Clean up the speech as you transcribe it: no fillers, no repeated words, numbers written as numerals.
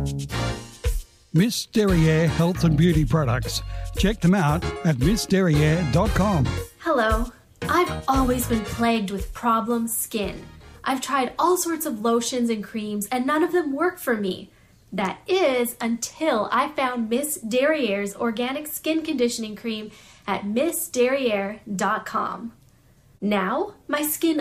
Miss Derriere Health and Beauty Products. Check them out at missderriere.com. Hello. I've always been plagued with problem skin. I've tried all sorts of lotions and creams and none of them work for me. That is until I found Miss Derriere's organic skin conditioning cream at missderriere.com. Now, my skin